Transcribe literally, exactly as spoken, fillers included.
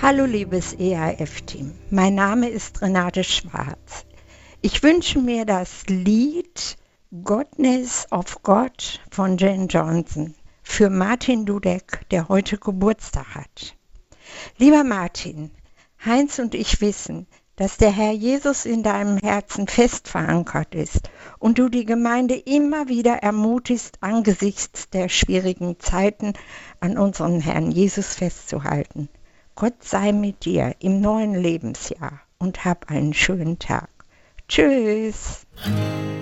Hallo liebes E A F-Team, mein Name ist Renate Schwarz. Ich wünsche mir das Lied Goodness of God von Jane Johnson für Martin Dudek, der heute Geburtstag hat. Lieber Martin, Heinz und ich wissen, dass der Herr Jesus in deinem Herzen fest verankert ist und du die Gemeinde immer wieder ermutigst, angesichts der schwierigen Zeiten an unseren Herrn Jesus festzuhalten. Gott sei mit dir im neuen Lebensjahr und hab einen schönen Tag. Tschüss!